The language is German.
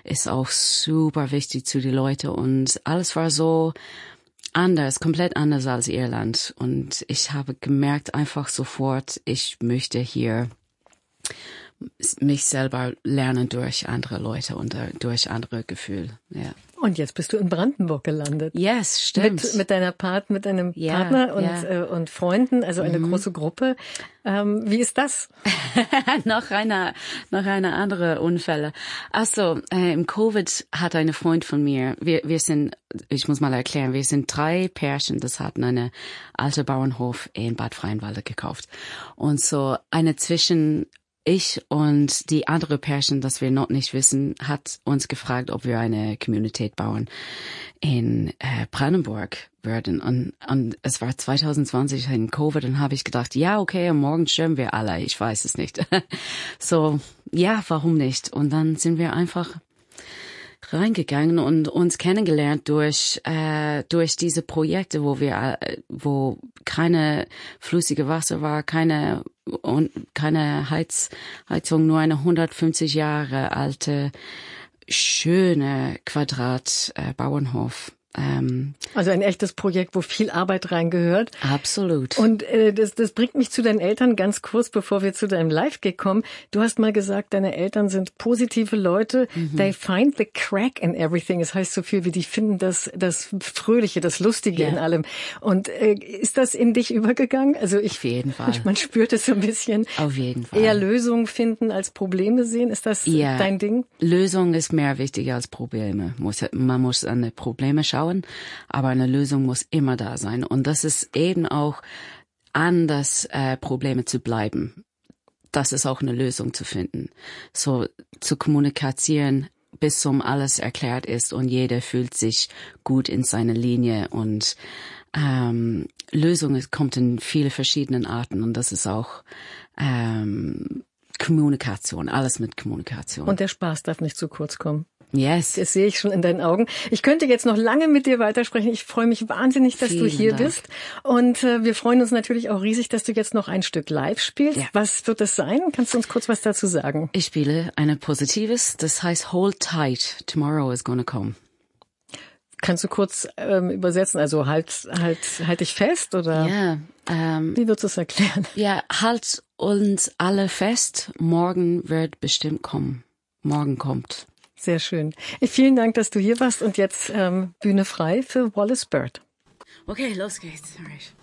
ist auch super wichtig zu den Leuten und alles war so anders, komplett anders als Irland und ich habe gemerkt einfach sofort, ich möchte hier mich selber lernen durch andere Leute und durch andere Gefühle, ja. Und jetzt bist du in Brandenburg gelandet. Yes, stimmt. Mit deinem Partner und Freunden, also eine große Gruppe. Wie ist das? noch eine andere Unfälle. Also, im Covid hat eine Freund von mir, wir sind, ich muss mal erklären, wir sind 3 Pärchen, das hatten eine alte Bauernhof in Bad Freienwalde gekauft. Und so eine zwischen ich und die andere Pärchen, das wir noch nicht wissen, hat uns gefragt, ob wir eine Community bauen in Brandenburg würden. Und es war 2020 in Covid und habe ich gedacht, ja, okay, morgen sterben wir alle. Ich weiß es nicht. So, ja, warum nicht? Und dann sind wir einfach reingegangen und uns kennengelernt durch diese Projekte, wo keine flüssige Wasser war, keine Heizung, nur eine 150 Jahre alte schöne Bauernhof. Also ein echtes Projekt, wo viel Arbeit reingehört. Absolut. Und das bringt mich zu deinen Eltern ganz kurz, bevor wir zu deinem Live-Gig kommen. Du hast mal gesagt, deine Eltern sind positive Leute. They find the crack in everything. Es heißt so viel wie, die finden das Fröhliche, das Lustige in allem. Und ist das in dich übergegangen? Also auf jeden Fall. Man spürt es so ein bisschen. Auf jeden Fall. Eher Lösungen finden als Probleme sehen. Ist das dein Ding? Lösung ist mehr wichtig als Probleme. Man muss an die Probleme schauen, aber eine Lösung muss immer da sein. Und das ist eben auch anders, Probleme zu bleiben. Das ist auch eine Lösung zu finden. So zu kommunizieren, bis alles erklärt ist und jeder fühlt sich gut in seiner Linie. Und Lösung kommt in viele verschiedenen Arten und das ist auch Kommunikation, alles mit Kommunikation. Und der Spaß darf nicht zu kurz kommen. Yes. Das sehe ich schon in deinen Augen. Ich könnte jetzt noch lange mit dir weitersprechen. Ich freue mich wahnsinnig, dass du hier bist. Und wir freuen uns natürlich auch riesig, dass du jetzt noch ein Stück live spielst. Ja. Was wird das sein? Kannst du uns kurz was dazu sagen? Ich spiele eine Positives, das heißt Hold Tight, Tomorrow is gonna come. Kannst du kurz übersetzen? Also halt dich fest oder? Ja. Wie würdest du es erklären? Ja, halt uns alle fest. Morgen wird bestimmt kommen. Morgen kommt. Sehr schön. Vielen Dank, dass du hier warst und jetzt Bühne frei für Wallace Bird. Okay, los geht's. All right.